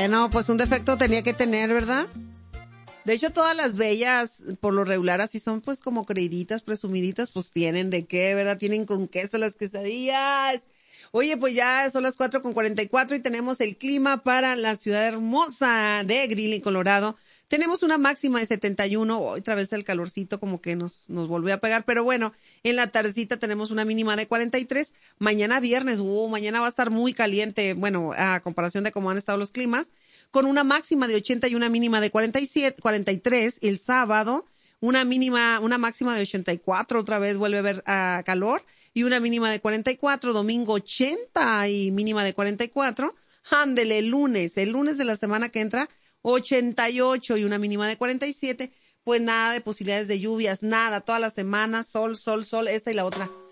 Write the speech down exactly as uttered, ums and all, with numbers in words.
Bueno, pues un defecto tenía que tener, ¿verdad? De hecho, todas las bellas, por lo regular, así son, pues, como creíditas, presumiditas, pues, tienen de qué, ¿verdad? Tienen con queso las quesadillas. Oye, pues ya son las cuatro con cuarenta y cuatro y tenemos el clima para la ciudad hermosa de Greeley, Colorado. Tenemos una máxima de setenta y uno, otra vez el calorcito como que nos, nos volvió a pegar, pero bueno, en la tardecita tenemos una mínima de cuarenta y tres. Mañana viernes, uh, mañana va a estar muy caliente, bueno, a comparación de cómo han estado los climas, con una máxima de ochenta y una mínima de cuarenta y siete, cuarenta y tres. El sábado, una mínima, una máxima de ochenta y cuatro, otra vez vuelve a haber uh, calor, y una mínima de cuarenta y cuatro. Domingo ochenta y mínima de cuarenta y cuatro. Ándele, el lunes, el lunes de la semana que entra, ochenta y ocho y una mínima de cuarenta y siete. Pues nada de posibilidades de lluvias, nada, toda la semana, sol, sol, sol, esta y la otra.